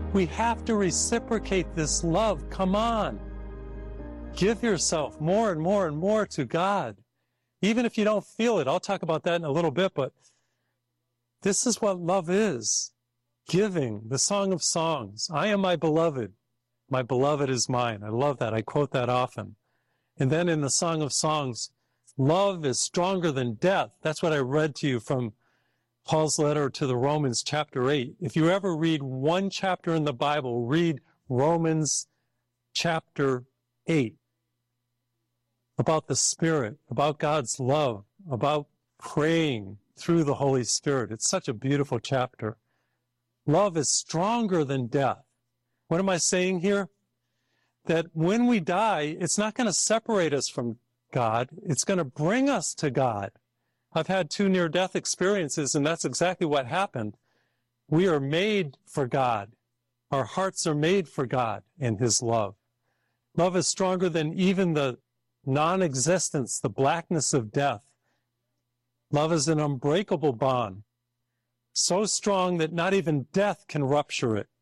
We have to reciprocate this love. Come on. Give yourself more and more and more to God. Even if you don't feel it. I'll talk about that in a little bit, but this is what love is. Giving, the Song of Songs. I am my beloved is mine. I love that. I quote that often. And then in the Song of Songs, love is stronger than death. That's what I read to you from Paul's letter to the Romans, chapter 8. If you ever read one chapter in the Bible, read Romans chapter 8 about the Spirit, about God's love, about praying through the Holy Spirit. It's such a beautiful chapter. Love is stronger than death. What am I saying here? That when we die, it's not going to separate us from God. It's going to bring us to God. I've had 2 near-death experiences, and that's exactly what happened. We are made for God. Our hearts are made for God and His love. Love is stronger than even the non-existence, the blackness of death. Love is an unbreakable bond, so strong that not even death can rupture it.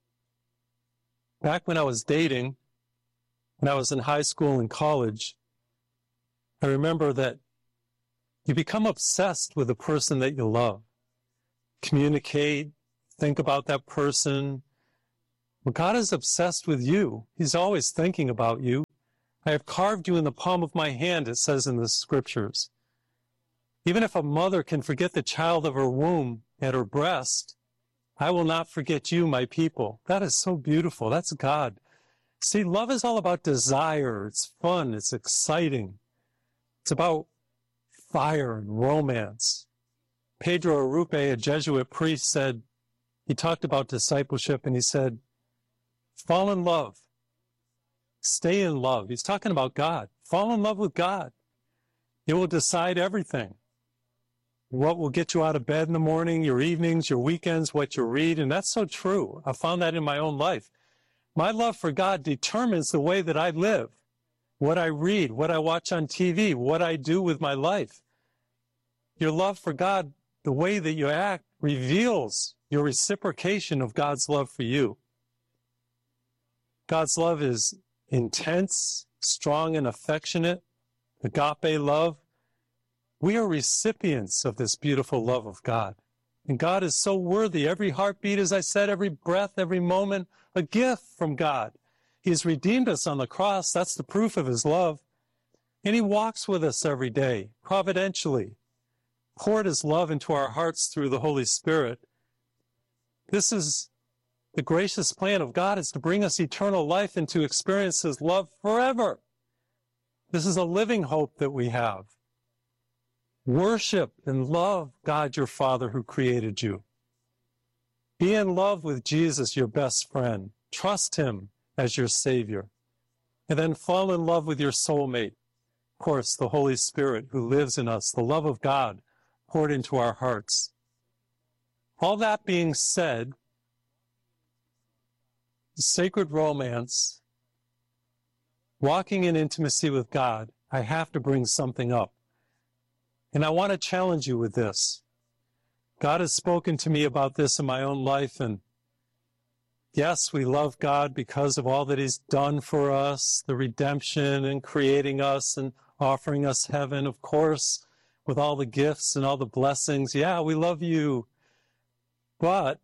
Back when I was dating, when I was in high school and college, I remember that you become obsessed with the person that you love. Communicate, think about that person. Well, God is obsessed with you. He's always thinking about you. I have carved you in the palm of my hand, it says in the scriptures. Even if a mother can forget the child of her womb at her breast, I will not forget you, my people. That is so beautiful. That's God. See, love is all about desire. It's fun. It's exciting. It's about fire and romance. Pedro Arrupe, a Jesuit priest, said, he talked about discipleship, and he said, fall in love. Stay in love. He's talking about God. Fall in love with God. It will decide everything. What will get you out of bed in the morning, your evenings, your weekends, what you read, and that's so true. I found that in my own life. My love for God determines the way that I live, what I read, what I watch on TV, what I do with my life. Your love for God, the way that you act, reveals your reciprocation of God's love for you. God's love is intense, strong, and affectionate, agape love. We are recipients of this beautiful love of God. And God is so worthy. Every heartbeat, as I said, every breath, every moment, a gift from God. He has redeemed us on the cross. That's the proof of His love. And He walks with us every day, providentially. Poured His love into our hearts through the Holy Spirit. This is the gracious plan of God, is to bring us eternal life and to experience His love forever. This is a living hope that we have. Worship and love God, your Father, who created you. Be in love with Jesus, your best friend. Trust Him as your Savior. And then fall in love with your soulmate. Of course, the Holy Spirit who lives in us, the love of God poured into our hearts. All that being said, sacred romance, walking in intimacy with God, I have to bring something up. And I want to challenge you with this. God has spoken to me about this in my own life, and yes, we love God because of all that He's done for us, the redemption and creating us and offering us heaven, of course, with all the gifts and all the blessings. Yeah, we love you. But,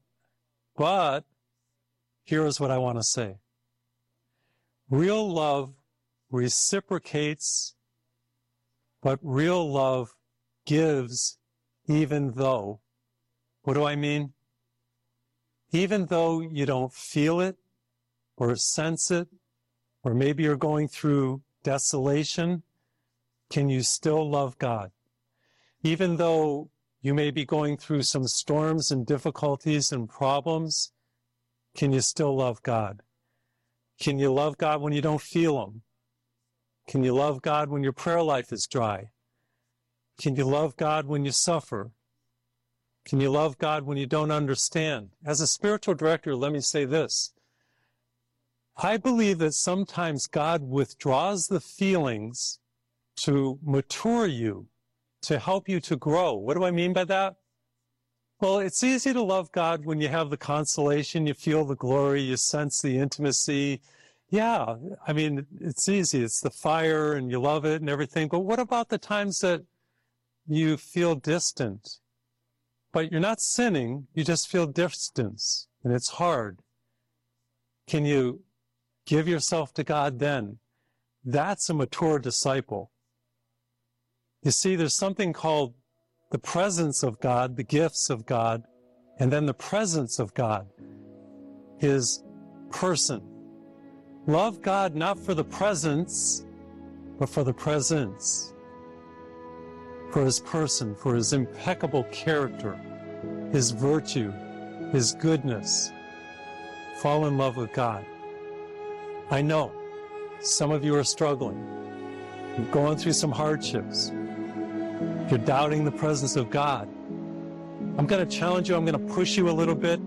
here is what I want to say. Real love reciprocates, but real love gives even though. What do I mean? Even though you don't feel it or sense it, or maybe you're going through desolation, can you still love God? Even though you may be going through some storms and difficulties and problems, can you still love God? Can you love God when you don't feel Him? Can you love God when your prayer life is dry? Can you love God when you suffer? Can you love God when you don't understand? As a spiritual director, let me say this. I believe that sometimes God withdraws the feelings to mature you, to help you to grow. What do I mean by that? Well, it's easy to love God when you have the consolation, you feel the glory, you sense the intimacy. Yeah, I mean, it's easy. It's the fire and you love it and everything. But what about the times that you feel distant? But you're not sinning, you just feel distance, and it's hard. Can you give yourself to God then? That's a mature disciple. You see, there's something called the presence of God, the gifts of God, and then the presence of God, His person. Love God not for the presence, but for the presence, for His person, for His impeccable character, His virtue, His goodness. Fall in love with God. I know some of you are struggling. You're going through some hardships. You're doubting the presence of God. I'm going to challenge you. I'm going to push you a little bit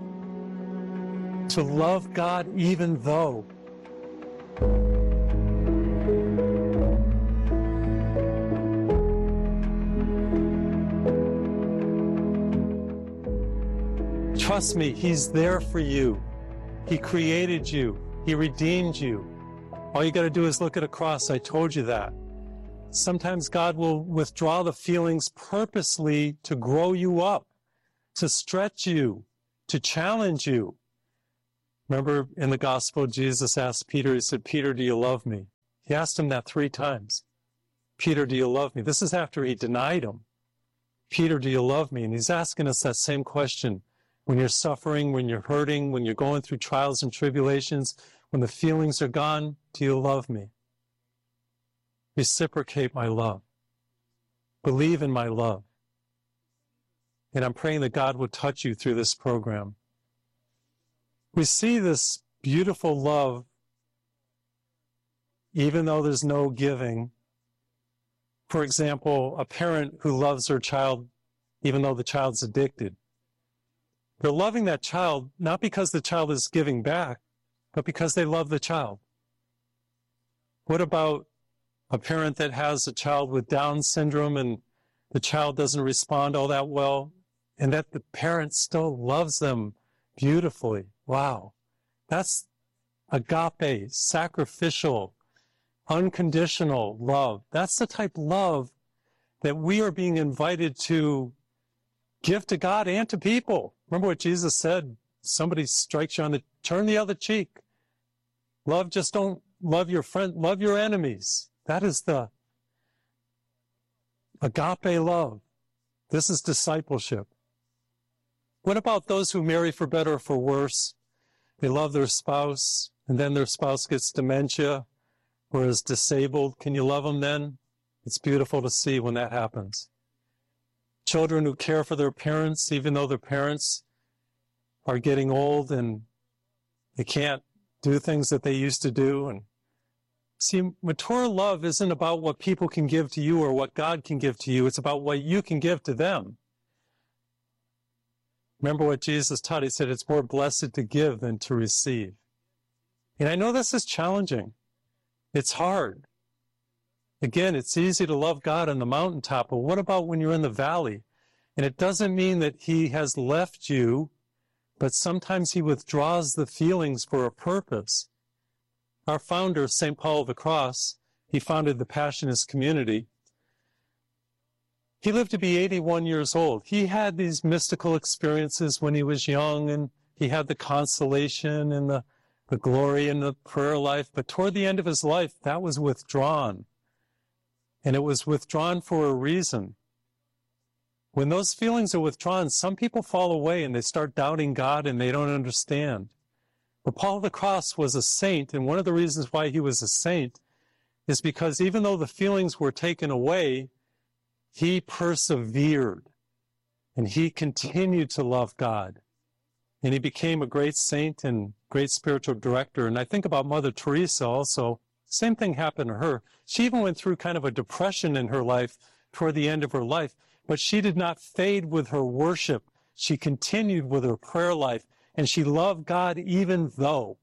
to love God even though. Trust me, He's there for you. He created you. He redeemed you. All you got to do is look at a cross. I told you that. Sometimes God will withdraw the feelings purposely to grow you up, to stretch you, to challenge you. Remember in the gospel, Jesus asked Peter, He said, Peter, do you love me? He asked him that 3 times. Peter, do you love me? This is after he denied him. Peter, do you love me? And He's asking us that same question. When you're suffering, when you're hurting, when you're going through trials and tribulations, when the feelings are gone, do you love me? Reciprocate my love. Believe in my love. And I'm praying that God would touch you through this program. We see this beautiful love, even though there's no giving. For example, a parent who loves their child, even though the child's addicted. They're loving that child, not because the child is giving back, but because they love the child. What about a parent that has a child with Down syndrome and the child doesn't respond all that well, and that the parent still loves them beautifully? Wow. That's agape, sacrificial, unconditional love. That's the type of love that we are being invited to give to God and to people. Remember what Jesus said? Somebody strikes you on the, turn the other cheek. Love, just don't love your friend, love your enemies. That is the agape love. This is discipleship. What about those who marry for better or for worse? They love their spouse, and then their spouse gets dementia or is disabled. Can you love them then? It's beautiful to see when that happens. Children who care for their parents, even though their parents are getting old and they can't do things that they used to do. And see, mature love isn't about what people can give to you or what God can give to you. It's about what you can give to them. Remember what Jesus taught. He said, it's more blessed to give than to receive. And I know this is challenging. It's hard. Again, it's easy to love God on the mountaintop, but what about when you're in the valley? And it doesn't mean that He has left you, but sometimes He withdraws the feelings for a purpose. Our founder, St. Paul of the Cross, he founded the Passionist community. He lived to be 81 years old. He had these mystical experiences when he was young, and he had the consolation and the glory in the prayer life. But toward the end of his life, that was withdrawn. And it was withdrawn for a reason. When those feelings are withdrawn, some people fall away and they start doubting God and they don't understand. But Paul of the Cross was a saint, and one of the reasons why he was a saint is because even though the feelings were taken away, he persevered and he continued to love God. And he became a great saint and great spiritual director. And I think about Mother Teresa also. Same thing happened to her. She even went through kind of a depression in her life toward the end of her life, but she did not fade with her worship. She continued with her prayer life, and she loved God even though.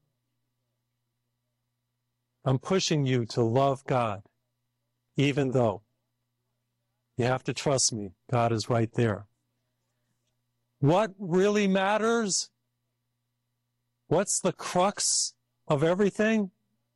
I'm pushing you to love God even though. You have to trust me. God is right there. What really matters? What's the crux of everything?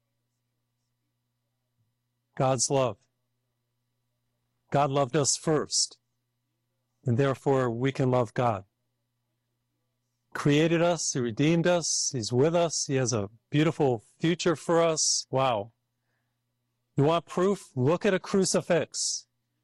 God's love. God loved us first, and therefore we can love God. Created us, He redeemed us, He's with us, He has a beautiful future for us. Wow. You want proof? Look at a crucifix.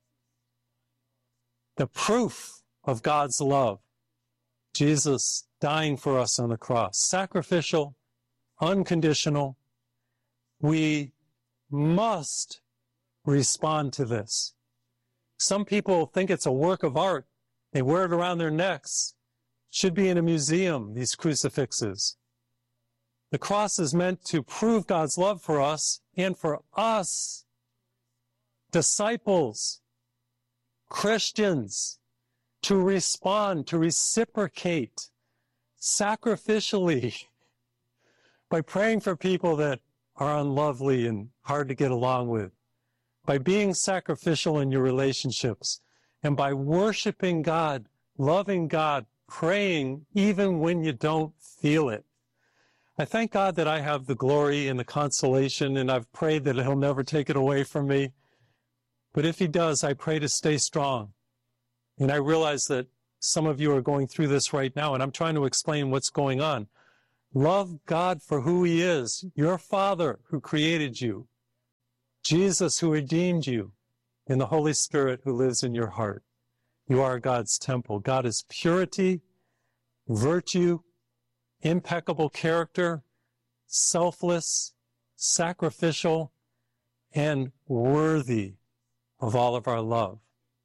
The proof of God's love. Jesus dying for us on the cross. Sacrificial, unconditional. We must respond to this. Some people think it's a work of art. They wear it around their necks. Should be in a museum, these crucifixes. The cross is meant to prove God's love for us and for us, disciples, Christians, to respond, to reciprocate sacrificially by praying for people that are unlovely and hard to get along with, by being sacrificial in your relationships, and by worshiping God, loving God, praying even when you don't feel it. I thank God that I have the glory and the consolation, and I've prayed that He'll never take it away from me. But if He does, I pray to stay strong. And I realize that some of you are going through this right now, and I'm trying to explain what's going on. Love God for who He is, your Father who created you, Jesus who redeemed you, and the Holy Spirit who lives in your heart. You are God's temple. God is purity, virtue, impeccable character, selfless, sacrificial, and worthy of all of our love.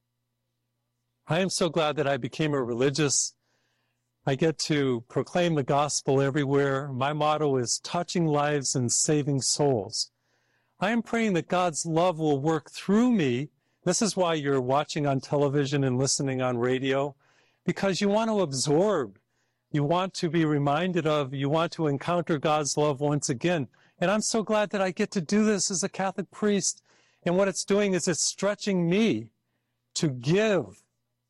I am so glad that I became a religious. I get to proclaim the gospel everywhere. My motto is touching lives and saving souls. I am praying that God's love will work through me. This is why you're watching on television and listening on radio, because you want to absorb. You want to be reminded of, you want to encounter God's love once again. And I'm so glad that I get to do this as a Catholic priest. And what it's doing is it's stretching me to give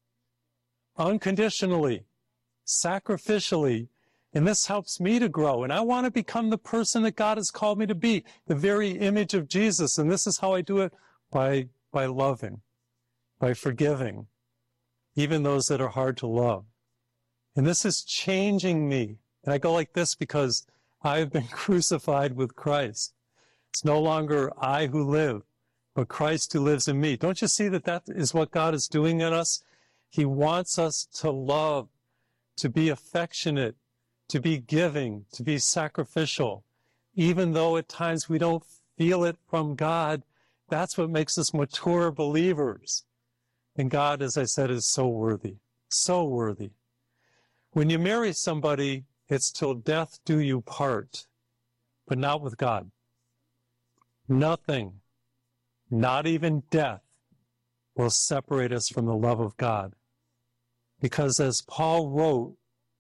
unconditionally, sacrificially, and this helps me to grow. And I want to become the person that God has called me to be, the very image of Jesus. And this is how I do it, by loving, by forgiving, even those that are hard to love. And this is changing me. And I go like this because I have been crucified with Christ. It's no longer I who live, but Christ who lives in me. Don't you see that that is what God is doing in us? He wants us to love, to be affectionate, to be giving, to be sacrificial. Even though at times we don't feel it from God, that's what makes us mature believers. And God, as I said, is so worthy, so worthy. When you marry somebody, it's till death do you part, but not with God. Nothing, not even death, will separate us from the love of God. Because as Paul wrote,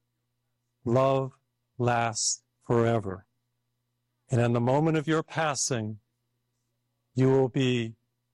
love lasts forever. And in the moment of your passing, you will be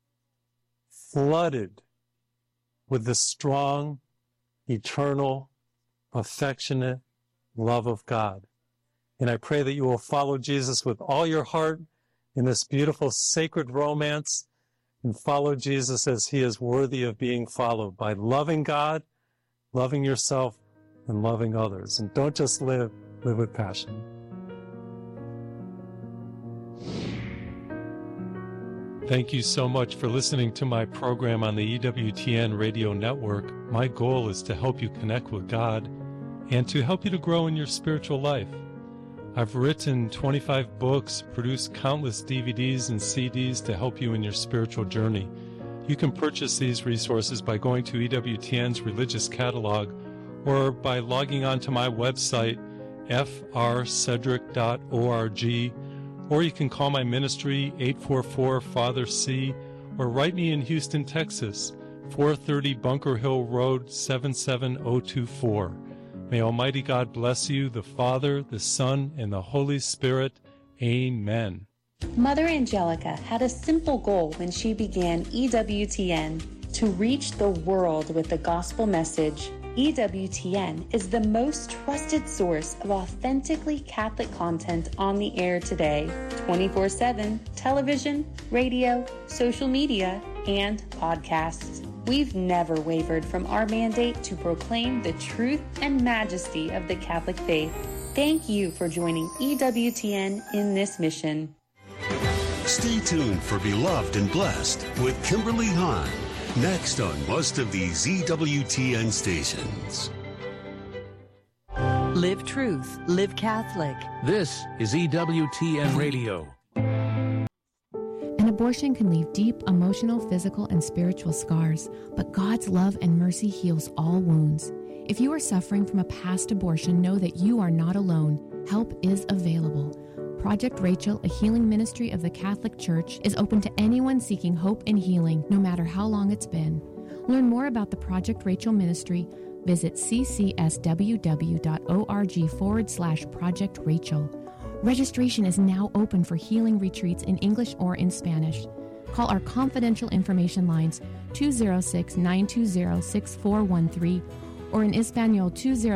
flooded with the strong, eternal, affectionate love of God. And I pray that you will follow Jesus with all your heart in this beautiful sacred romance, and follow Jesus as He is worthy of being followed, by loving God, loving yourself, and loving others. And don't just live with passion. Thank you so much for listening to my program on the EWTN radio network. My goal is to help you connect with God and to help you to grow in your spiritual life. I've written 25 books, produced countless DVDs and CDs to help you in your spiritual journey. You can purchase these resources by going to EWTN's religious catalog or by logging on to my website, frcedric.org, or you can call my ministry, 844-FATHER-C, or write me in Houston, Texas, 430 Bunker Hill Road, 77024. May Almighty God bless you, the Father, the Son, and the Holy Spirit. Amen. Mother Angelica had a simple goal when she began EWTN: to reach the world with the gospel message EWTN is the most trusted source of authentically Catholic content on the air today, 24/7, television, radio, social media, and podcasts. We've never wavered from our mandate to proclaim the truth and majesty of the Catholic faith. Thank you for joining EWTN in this mission. Stay tuned for Beloved and Blessed with Kimberly Hahn. Next on most of these EWTN stations. Live truth, live Catholic. This is EWTN Radio. An abortion can leave deep emotional, physical, and spiritual scars, but God's love and mercy heals all wounds. If you are suffering from a past abortion, know that you are not alone. Help is available. Project Rachel, a healing ministry of the Catholic Church, is open to anyone seeking hope and healing, no matter how long it's been. Learn more about the Project Rachel ministry. Visit ccsww.org/Project Rachel. Registration is now open for healing retreats in English or in Spanish. Call our confidential information lines 206-920-6413 or in Espanol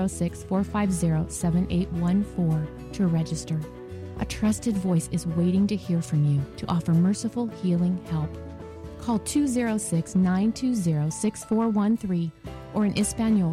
206-450-7814 to register. A trusted voice is waiting to hear from you to offer merciful healing help. Call 206-920-6413 or in Espanol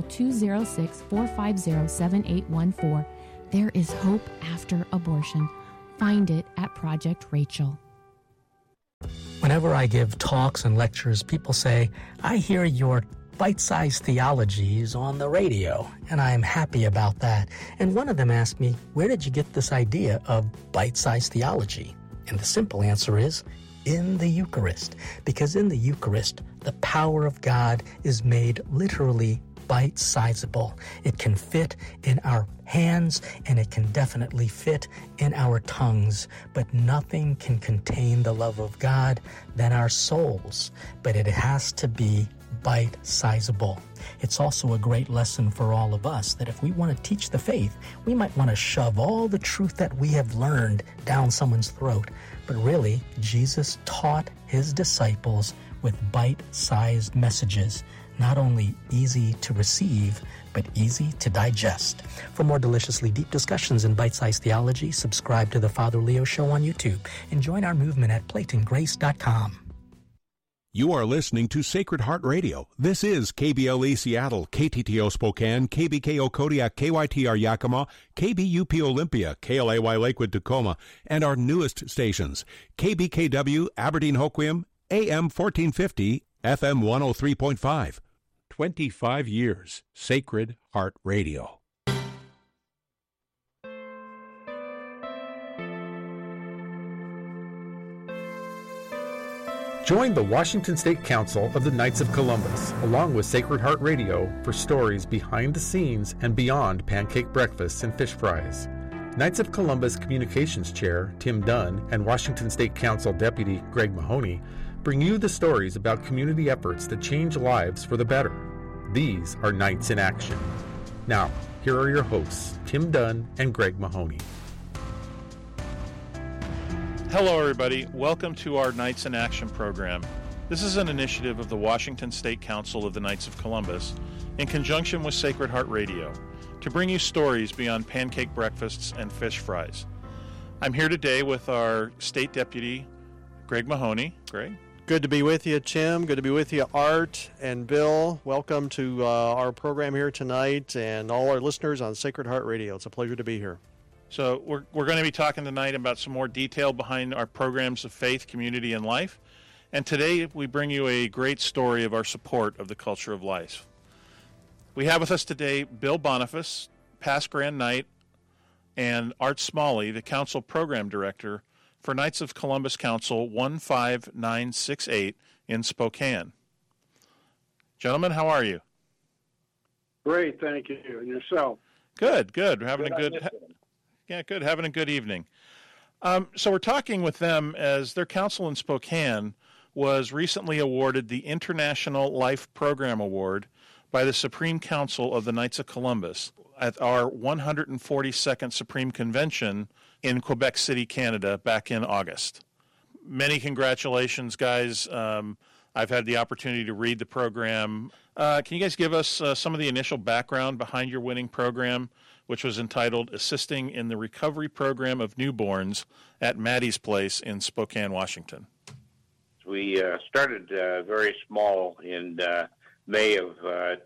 206-450-7814. There is hope after abortion. Find it at Project Rachel. Whenever I give talks and lectures, people say, I hear your bite-sized theologies on the radio, and I'm happy about that. And one of them asked me, where did you get this idea of bite-sized theology? And the simple answer is, in the Eucharist. Because in the Eucharist, the power of God is made literally bite-sizable. It can fit in our hands, and it can definitely fit in our tongues. But nothing can contain the love of God than our souls. But it has to be bite-sizable. It's also a great lesson for all of us that if we want to teach the faith, we might want to shove all the truth that we have learned down someone's throat. But really, Jesus taught his disciples with bite-sized messages, not only easy to receive, but easy to digest. For more deliciously deep discussions in bite-sized theology, subscribe to the Father Leo Show on YouTube and join our movement at PlaytonGrace.com. You are listening to Sacred Heart Radio. This is KBLE Seattle, KTTO Spokane, KBKO Kodiak, KYTR Yakima, KBUP Olympia, KLAY Lakewood Tacoma, and our newest stations, KBKW Aberdeen Hoquiam, AM 1450, FM 103.5. 25 years, Sacred Heart Radio. Join the Washington State Council of the Knights of Columbus, along with Sacred Heart Radio, for stories behind the scenes and beyond pancake breakfasts and fish fries. Knights of Columbus Communications Chair Tim Dunn and Washington State Council Deputy Greg Mahoney bring you the stories about community efforts that change lives for the better. These are Knights in Action. Now, here are your hosts, Tim Dunn and Greg Mahoney. Hello, everybody. Welcome to our Knights in Action program. This is an initiative of the Washington State Council of the Knights of Columbus in conjunction with Sacred Heart Radio to bring you stories beyond pancake breakfasts and fish fries. I'm here today with our State Deputy, Greg Mahoney. Greg? Good to be with you, Tim. Good to be with you, Art and Bill. Welcome to our program here tonight and all our listeners on Sacred Heart Radio. It's a pleasure to be here. So we're going to be talking tonight about some more detail behind our programs of faith, community, and life. And today we bring you a great story of our support of the culture of life. We have with us today Bill Boniface, past Grand Knight, and Art Smalley, the Council Program Director for Knights of Columbus Council 15968 in Spokane. Gentlemen, how are you? Great, thank you. And yourself? Good. We're having having a good evening. So we're talking with them as their council in Spokane was recently awarded the International Life Program Award by the Supreme Council of the Knights of Columbus at our 142nd Supreme Convention in Quebec City, Canada, back in August. Many congratulations, guys. I've had the opportunity to read the program. Can you guys give us some of the initial background behind your winning program, which was entitled Assisting in the Recovery Program of Newborns at Maddie's Place in Spokane, Washington? We started very small in May of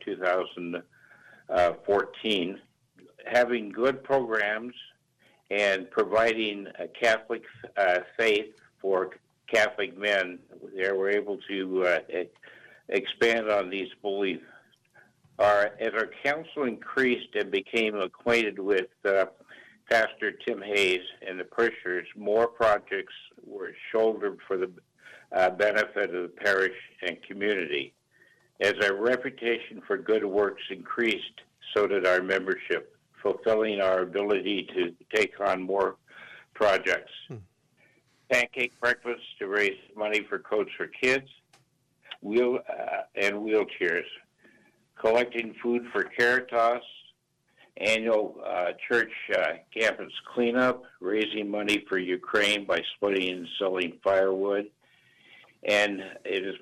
2014, having good programs and providing a Catholic faith for Catholic men. They were able to expand on these beliefs. As our council increased and became acquainted with Pastor Tim Hayes and the parishioners, more projects were shouldered for the benefit of the parish and community. As our reputation for good works increased, so did our membership, fulfilling our ability to take on more projects. Pancake breakfast to raise money for Coats for Kids, and wheelchairs, collecting food for Caritas, annual church campus cleanup, raising money for Ukraine by splitting and selling firewood. And it is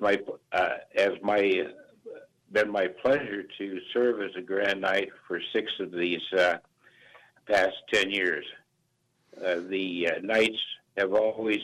been my pleasure to serve as a Grand Knight for 6 of these past 10 years. The Knights have always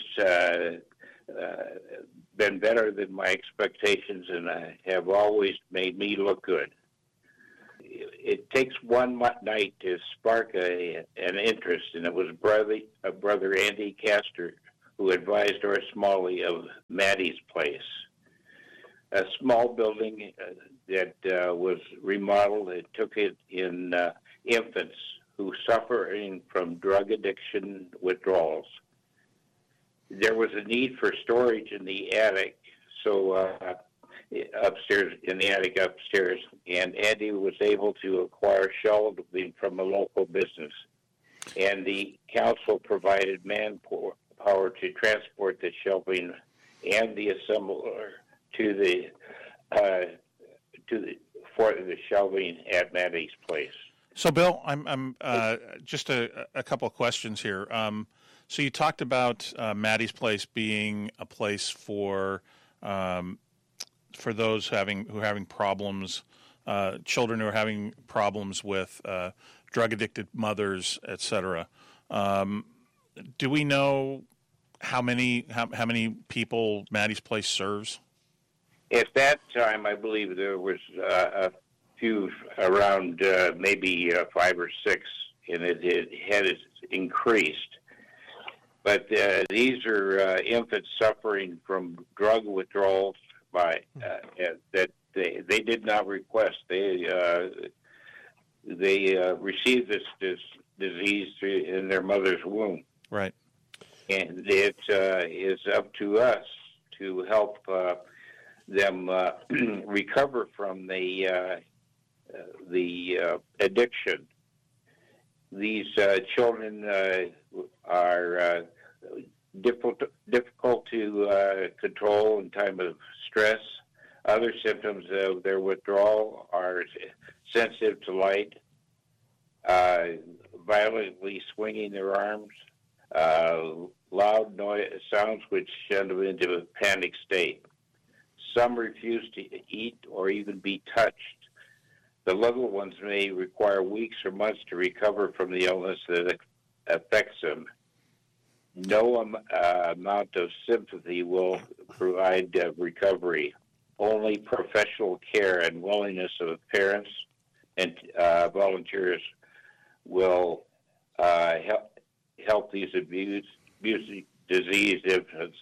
been better than my expectations and have always made me look good. It takes one night to spark an interest, and it was Brother Andy Castor who advised Doris Smalley of Maddie's Place, a small building that was remodeled. It took it in infants who suffering from drug addiction withdrawals. There was a need for storage in the attic, so upstairs, in the attic upstairs, and Andy was able to acquire shelving from a local business. And the council provided manpower to transport the shelving and the assembler for the shelving at Maddie's Place. So, Bill, I'm just a couple of questions here. So you talked about Maddie's Place being a place for those who are having problems, children who are having problems with drug-addicted mothers, etc. Do we know how many people Maddie's Place serves? At that time, I believe there was a few around maybe 5 or 6, and it had increased. But these are infants suffering from drug withdrawals that they did not request. They received this disease in their mother's womb. Right. And it is up to us to help them recover from the addiction. These children are difficult to control in time of stress. Other symptoms of their withdrawal are sensitive to light, violently swinging their arms, loud sounds which send them into a panic state. Some refuse to eat or even be touched. The little ones may require weeks or months to recover from the illness that affects them. No amount of sympathy will provide recovery. Only professional care and willingness of parents and volunteers will help these diseased infants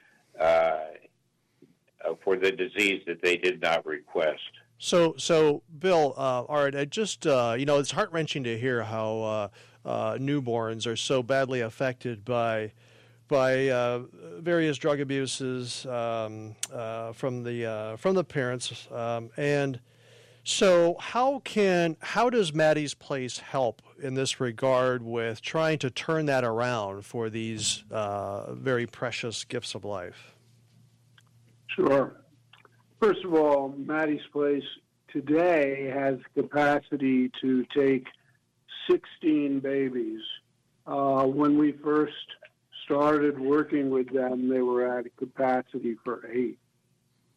for the disease that they did not request. So Bill, all right, it's heart-wrenching to hear how newborns are so badly affected by various drug abuses from the parents, and so how does Maddie's Place help in this regard with trying to turn that around for these very precious gifts of life? Sure. First of all, Maddie's Place today has capacity to take 16 babies. When we first started working with them, they were at a capacity for 8.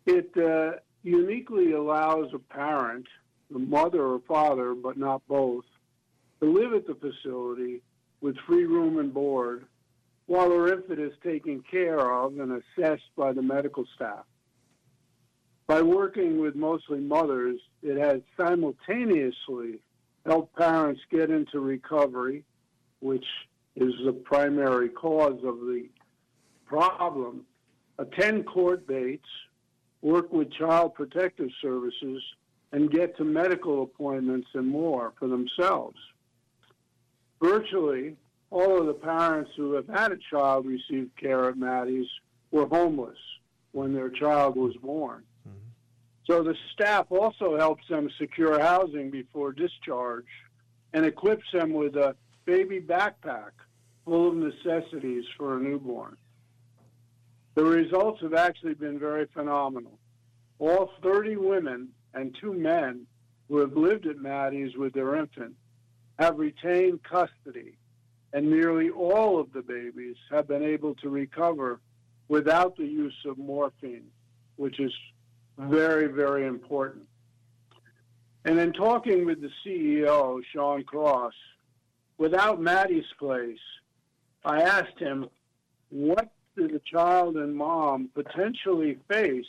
It uniquely allows a parent, the mother or father, but not both, to live at the facility with free room and board while their infant is taken care of and assessed by the medical staff. By working with mostly mothers, it has simultaneously helped parents get into recovery, which is the primary cause of the problem, attend court dates, work with Child Protective Services, and get to medical appointments and more for themselves. Virtually all of the parents who have had a child receive care at Maddie's were homeless when their child was born. So the staff also helps them secure housing before discharge and equips them with a baby backpack full of necessities for a newborn. The results have actually been very phenomenal. All 30 women and 2 men who have lived at Maddie's with their infant have retained custody, and nearly all of the babies have been able to recover without the use of morphine, which is very, very important. And in talking with the CEO, Sean Cross, without Maddie's Place, I asked him, what do the child and mom potentially face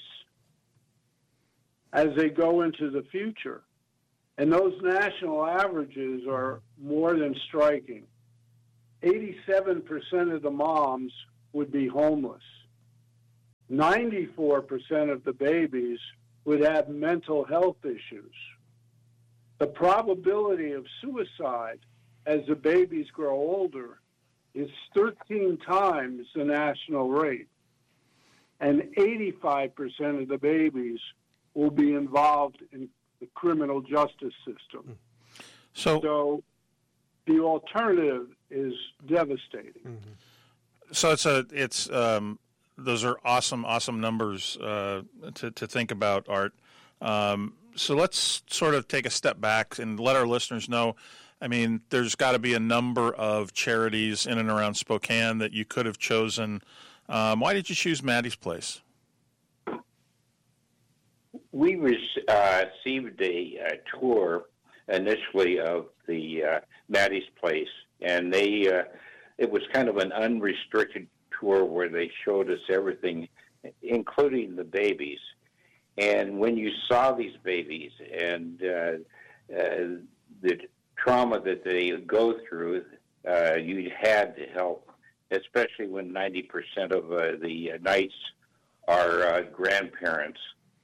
as they go into the future? And those national averages are more than striking. 87% of the moms would be homeless. 94% of the babies would have mental health issues. The probability of suicide as the babies grow older is 13 times the national rate. And 85% of the babies will be involved in the criminal justice system. So the alternative is devastating. So it's those are awesome numbers to think about, Art. So let's sort of take a step back and let our listeners know. I mean, there's got to be a number of charities in and around Spokane that you could have chosen. Why did you choose Maddie's Place? We received a tour initially of the Maddie's Place, and it was kind of an unrestricted tour where they showed us everything, including the babies. And when you saw these babies and the trauma that they go through, you had to help, especially when 90% of the nights are grandparents.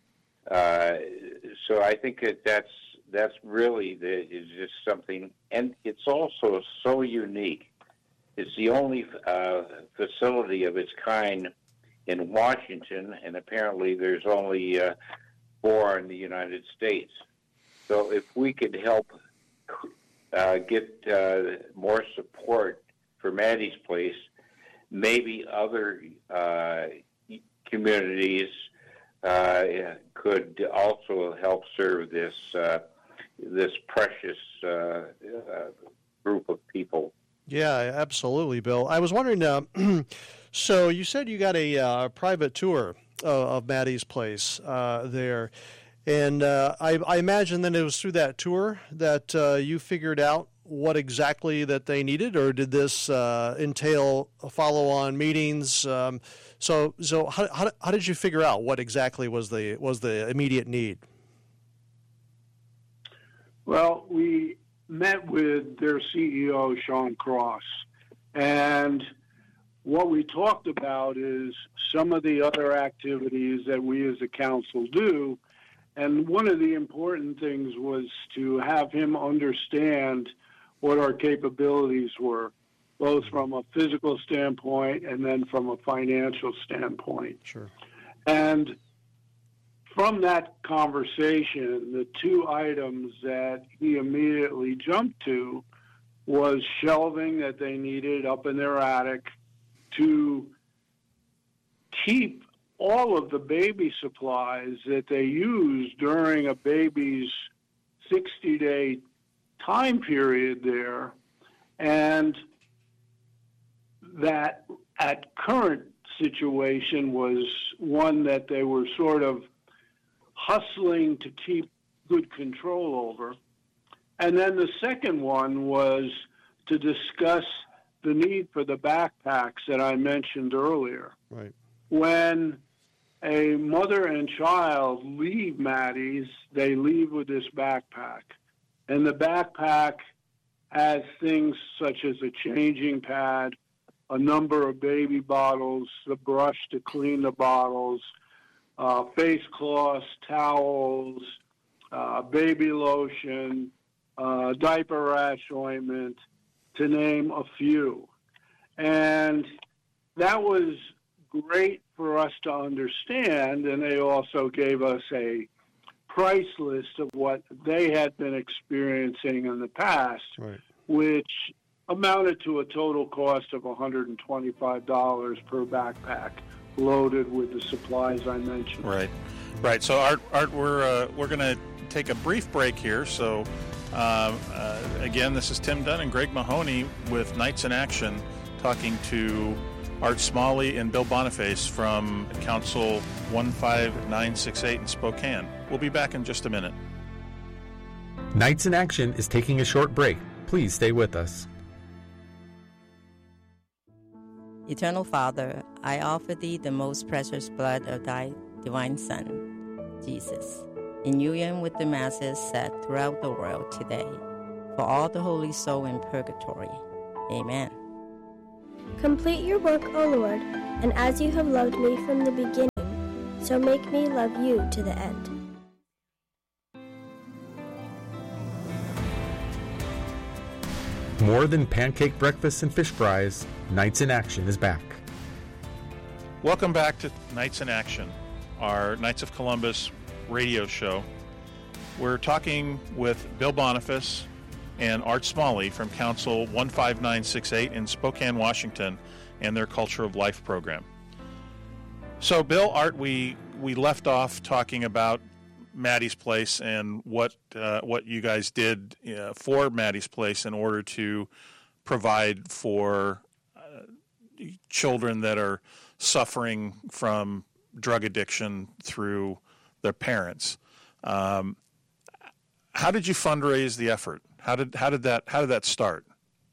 So I think that's really is just something, and it's also so unique. It's the only facility of its kind in Washington, and apparently there's only 4 in the United States. So if we could help get more support for Maddie's Place, maybe other communities could also help serve this precious group of people. Yeah, absolutely, Bill. I was wondering, so you said you got a private tour of Maddie's Place there, and I imagine then it was through that tour that you figured out what exactly that they needed, or did this entail follow-on meetings? So how did you figure out what exactly was the immediate need? Well, we met with their CEO, Sean Cross, and what we talked about is some of the other activities that we as a council do, and one of the important things was to have him understand what our capabilities were, both from a physical standpoint and then from a financial standpoint. Sure. And from that conversation, the 2 items that he immediately jumped to was shelving that they needed up in their attic to keep all of the baby supplies that they use during a baby's 60-day time period there, and that at current situation was one that they were sort of hustling to keep good control over. And then the second one was to discuss the need for the backpacks that I mentioned earlier. Right. When a mother and child leave Maddie's, they leave with this backpack. And the backpack has things such as a changing pad, a number of baby bottles, the brush to clean the bottles, face cloths, towels, baby lotion, diaper rash ointment, to name a few. And that was great for us to understand, and they also gave us a price list of what they had been experiencing in the past, right, which amounted to a total cost of $125 per backpack, loaded with the supplies I mentioned. Right, right. So, Art, we're going to take a brief break here. So, again, this is Tim Dunn and Greg Mahoney with Knights in Action, talking to Art Smalley and Bill Boniface from Council 15968 in Spokane. We'll be back in just a minute. Knights in Action is taking a short break. Please stay with us. Eternal Father, I offer thee the most precious blood of thy divine Son, Jesus, in union with the masses set throughout the world today, for all the holy soul in purgatory. Amen. Complete your work, O Lord, and as you have loved me from the beginning, so make me love you to the end. More than pancake breakfast and fish fries, Knights in Action is back. Welcome back to Knights in Action, our Knights of Columbus radio show. We're talking with Bill Boniface and Art Smalley from Council 15968 in Spokane, Washington, and their Culture of Life program. So, Bill, Art, we left off talking about Maddie's Place and what you guys did for Maddie's Place in order to provide for children that are suffering from drug addiction through their parents. How did you fundraise the effort? How did that start?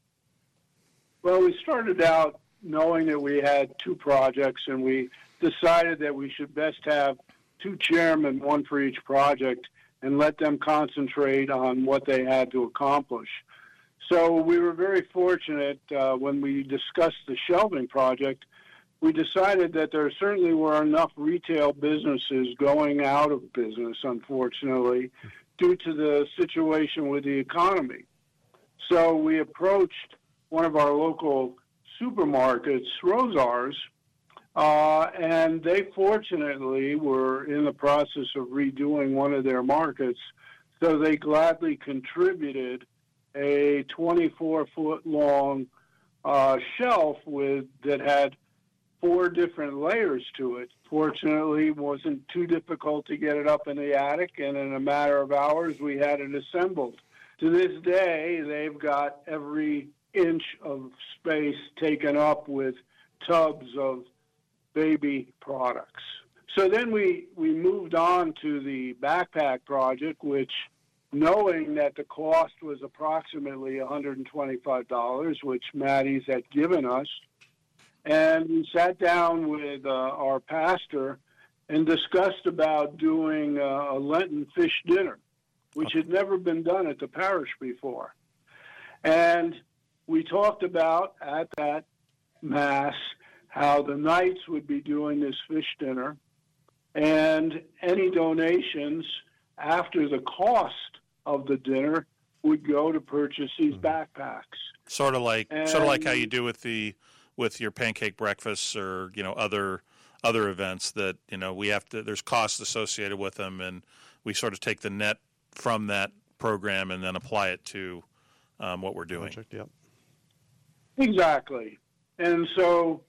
Well, we started out knowing that we had two projects, and we decided that we should best have two chairmen, one for each project, and let them concentrate on what they had to accomplish. So we were very fortunate when we discussed the shelving project. We decided that there certainly were enough retail businesses going out of business, unfortunately, due to the situation with the economy. So we approached one of our local supermarkets, Rosars, and they fortunately were in the process of redoing one of their markets, so they gladly contributed a 24-foot long shelf that had 4 different layers to it. Fortunately, it wasn't too difficult to get it up in the attic, and in a matter of hours, we had it assembled. To this day, they've got every inch of space taken up with tubs of baby products. So then we moved on to the backpack project, which, knowing that the cost was approximately $125, which Maddie's had given us, and we sat down with our pastor and discussed about doing a Lenten fish dinner, which had never been done at the parish before. And we talked about, at that Mass, how the Knights would be doing this fish dinner, and any donations after the cost of the dinner would go to purchase these backpacks. Sort of like how you do with your pancake breakfasts or other events that we have to. There's costs associated with them, and we sort of take the net from that program and then apply it to what we're doing. Project, yep. Exactly, and so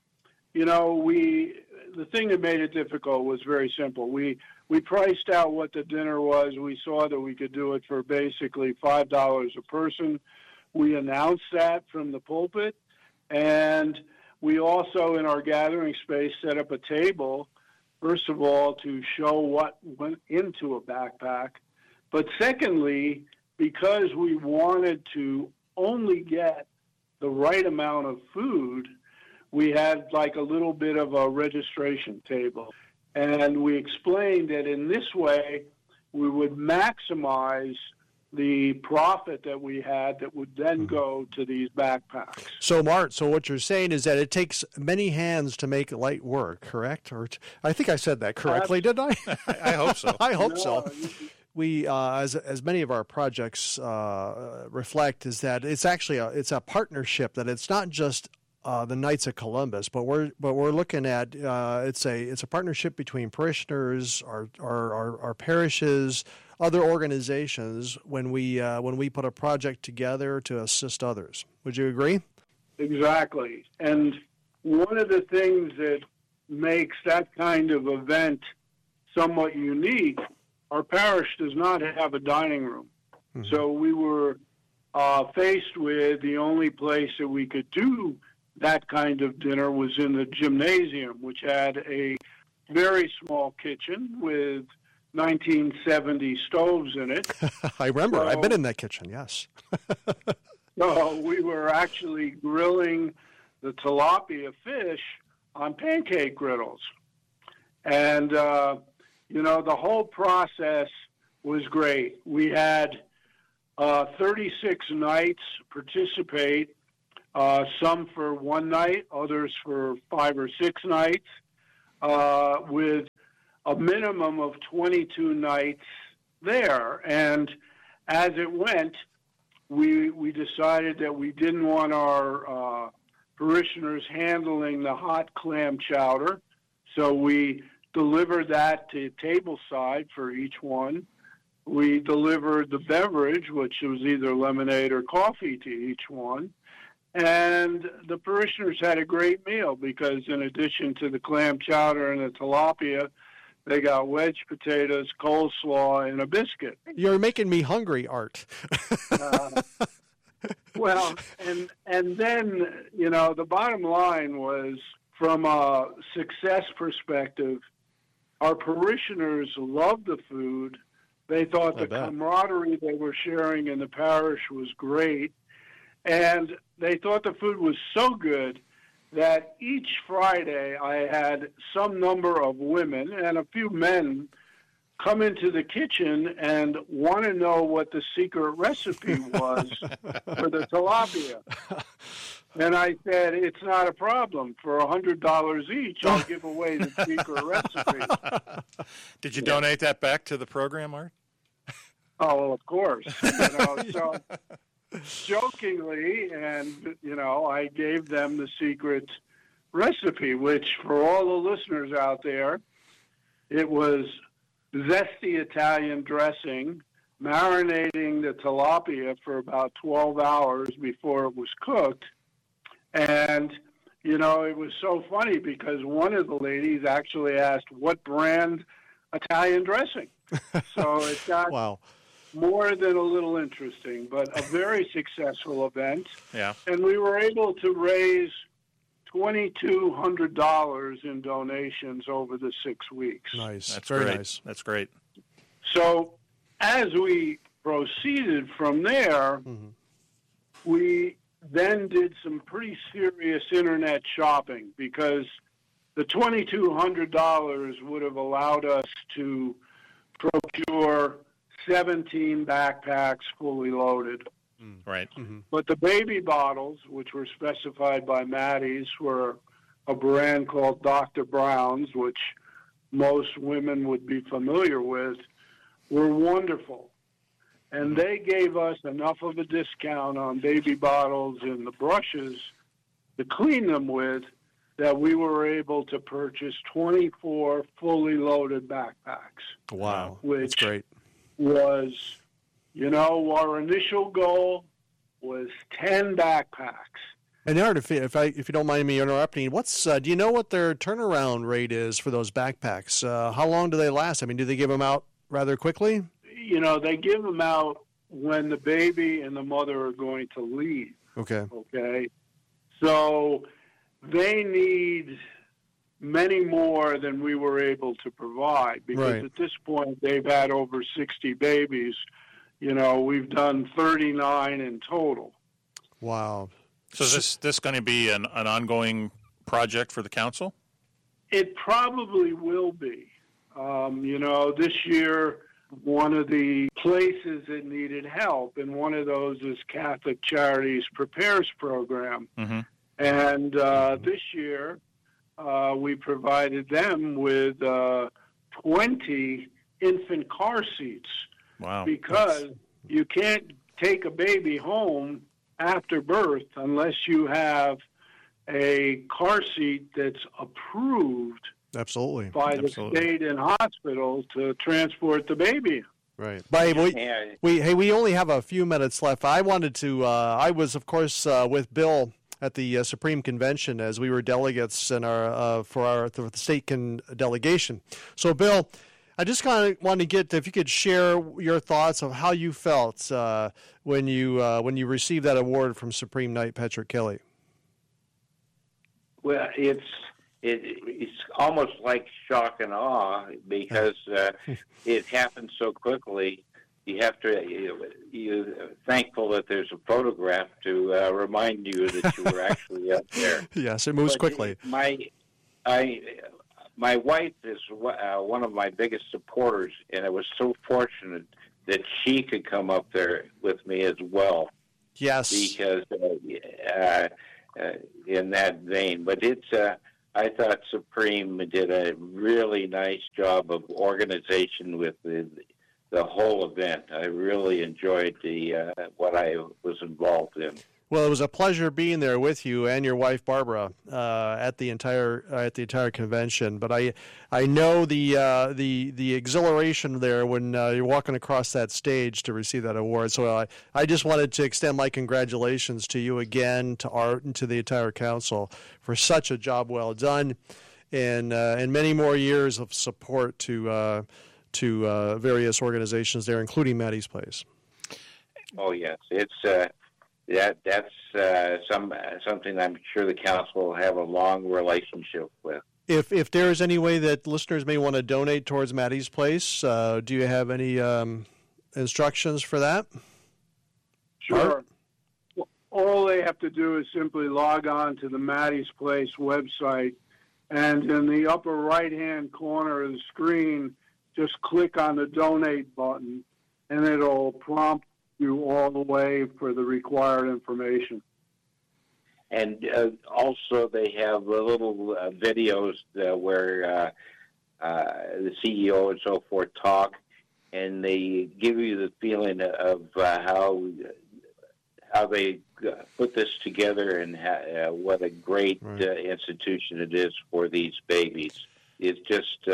the thing that made it difficult was very simple. We priced out what the dinner was. We saw that we could do it for basically $5 a person. We announced that from the pulpit, and we also, in our gathering space, set up a table first of all, to show what went into a backpack, but secondly, because we wanted to only get the right amount of food, we had like a little bit of a registration table. And we explained that in this way, we would maximize the profit that we had that would then go to these backpacks. So, Mart, so what you're saying is that it takes many hands to make light work, correct? Or I think I said that correctly, didn't I? I hope so. I hope so. We, as many of our projects reflect, is that it's actually it's a partnership. That it's not just the Knights of Columbus, but we're looking at it's a partnership between parishioners, our parishes, other organizations when we put a project together to assist others. Would you agree? Exactly. And one of the things that makes that kind of event somewhat unique, our parish does not have a dining room. Mm-hmm. So we were faced with the only place that we could do that kind of dinner was in the gymnasium, which had a very small kitchen with 1970 stoves in it. I remember. So, I've been in that kitchen, yes. So we were actually grilling the tilapia fish on pancake griddles. And, the whole process was great. We had 36 Knights participate, some for one night, others for 5 or 6 nights, with a minimum of 22 nights there. And as it went, we decided that we didn't want our parishioners handling the hot clam chowder, so we delivered that to tableside for each one. We delivered the beverage, which was either lemonade or coffee, to each one. And the parishioners had a great meal because in addition to the clam chowder and the tilapia, they got wedge potatoes, coleslaw, and a biscuit. You're making me hungry, Art. Well, and then, the bottom line was, from a success perspective, our parishioners loved the food. They thought the camaraderie they were sharing in the parish was great. And they thought the food was so good that each Friday I had some number of women and a few men come into the kitchen and want to know what the secret recipe was for the tilapia. And I said, it's not a problem. For $100 each, I'll give away the secret recipe. Did you donate that back to the program, Art? Oh, well, of course. So jokingly, and, I gave them the secret recipe, which for all the listeners out there, it was zesty Italian dressing, marinating the tilapia for about 12 hours before it was cooked. And, it was so funny because one of the ladies actually asked, what brand Italian dressing? So it got more than a little interesting, but a very successful event. Yeah. And we were able to raise $2,200 in donations over the 6 weeks. Nice. That's very great. Nice. That's great. So as we proceeded from there, we then did some pretty serious internet shopping because the $2,200 would have allowed us to procure 17 backpacks fully loaded. Right. But the baby bottles, which were specified by Maddie's, were a brand called Dr. Brown's, which most women would be familiar with, were wonderful. And they gave us enough of a discount on baby bottles and the brushes to clean them with that we were able to purchase 24 fully loaded backpacks. Wow, which that's great. Was, our initial goal was 10 backpacks. And Art, if you don't mind me interrupting, do you know what their turnaround rate is for those backpacks? How long do they last? I mean, do they give them out rather quickly? They give them out when the baby and the mother are going to leave. Okay. So they need many more than we were able to provide, because Right. at this point they've had over 60 babies. You know, we've done 39 in total. Wow. So is this going to be an ongoing project for the council? It probably will be. You know, this year, one of the places that needed help, and one of those is Catholic Charities Prepares program. Mm-hmm. And this year, we provided them with 20 infant car seats. Wow. Because you can't take a baby home after birth unless you have a car seat that's approved Absolutely. by the state and hospital to transport the baby. Right. But we only have a few minutes left. I wanted to. I was, of course, with Bill at the Supreme Convention as we were delegates in our for the state delegation. So, Bill, I just kind of want to get if you could share your thoughts of how you felt when you received that award from Supreme Knight Patrick Kelly. Well, it's almost like shock and awe because it happened so quickly. You have to you're thankful that there's a photograph to remind you that you were actually up there. Yes, it moves quickly. My wife is one of my biggest supporters, and I was so fortunate that she could come up there with me as well. Yes, because in that vein, but it's. I thought Supreme did a really nice job of organization with the whole event. I really enjoyed what I was involved in. Well, it was a pleasure being there with you and your wife Barbara at the entire convention. But I know the exhilaration there when you're walking across that stage to receive that award. So I just wanted to extend my congratulations to you again, to Art, and to the entire council for such a job well done, and many more years of support to various organizations there, including Maddie's Place. Oh yes, it's. That's something I'm sure the council will have a long relationship with. If there's any way that listeners may want to donate towards Maddie's Place, do you have any instructions for that? Sure. All they have to do is simply log on to the Maddie's Place website, and in the upper right-hand corner of the screen, just click on the donate button, and it'll prompt you all the way for the required information. And also they have little videos where the CEO and so forth talk, and they give you the feeling of how they put this together and what a great institution it is for these babies. It's just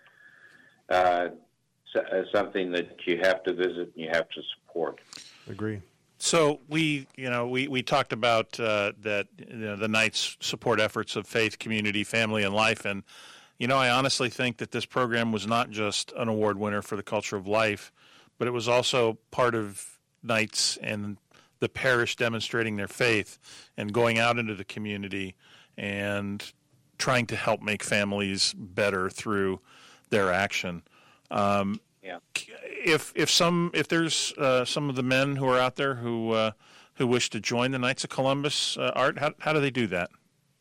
something that you have to visit and you have to support. Agree. So we talked about that the Knights support efforts of faith, community, family, and life, and I honestly think that this program was not just an award winner for the culture of life, but it was also part of Knights and the parish demonstrating their faith and going out into the community and trying to help make families better through their action. If there's some of the men who are out there who wish to join the Knights of Columbus, Art, how do they do that?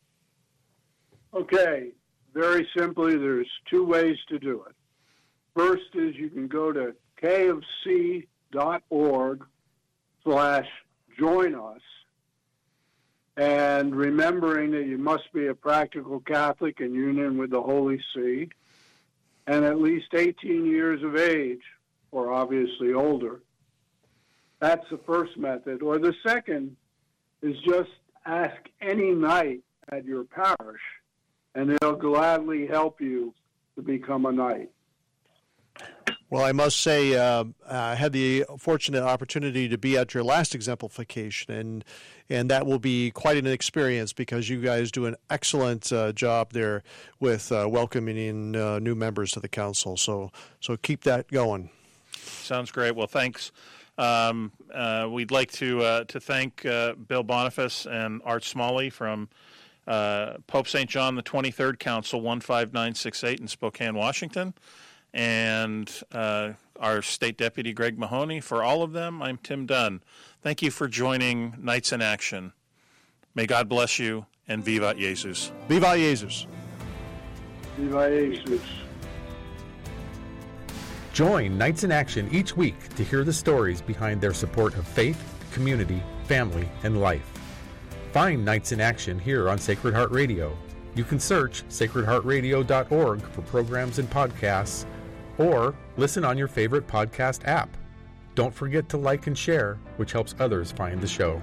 Okay, very simply, there's two ways to do it. First is you can go to kfc.org/join us, and remembering that you must be a practical Catholic in union with the Holy See, and at least 18 years of age, or obviously older. That's the first method. Or the second is just ask any knight at your parish, and they'll gladly help you to become a knight. Well, I must say, I had the fortunate opportunity to be at your last exemplification, and that will be quite an experience because you guys do an excellent job there with welcoming in new members to the council. So keep that going. Sounds great. Well, thanks. We'd like to thank Bill Boniface and Art Smalley from Pope St. John the 23rd Council 15968 in Spokane, Washington, and our State Deputy Greg Mahoney. For all of them, I'm Tim Dunn. Thank you for joining Knights in Action. May God bless you, and Vivat Jesus. Vivat Jesus. Viva Jesus. Join Knights in Action each week to hear the stories behind their support of faith, community, family, and life. Find Knights in Action here on Sacred Heart Radio. You can search sacredheartradio.org for programs and podcasts, or listen on your favorite podcast app. Don't forget to like and share, which helps others find the show.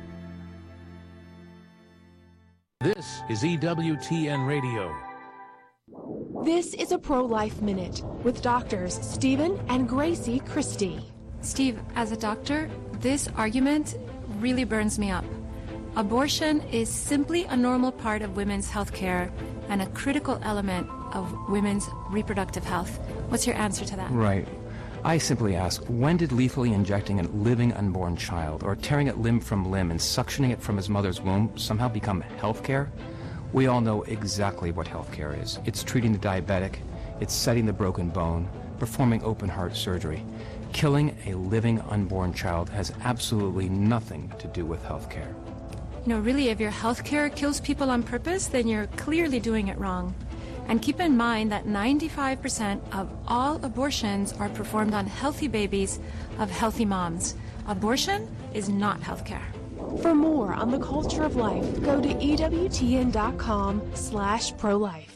This is EWTN Radio. This is a Pro-Life Minute with doctors Stephen and Gracie Christie. Steve, as a doctor, this argument really burns me up. Abortion is simply a normal part of women's health care and a critical element of women's reproductive health. What's your answer to that? Right. I simply ask, when did lethally injecting a living unborn child or tearing it limb from limb and suctioning it from his mother's womb somehow become health care? We all know exactly what health care is. It's treating the diabetic, it's setting the broken bone, performing open heart surgery. Killing a living unborn child has absolutely nothing to do with health care. You know, really, if your health care kills people on purpose, then you're clearly doing it wrong. And keep in mind that 95% of all abortions are performed on healthy babies of healthy moms. Abortion is not health care. For more on the culture of life, go to EWTN.com/prolife.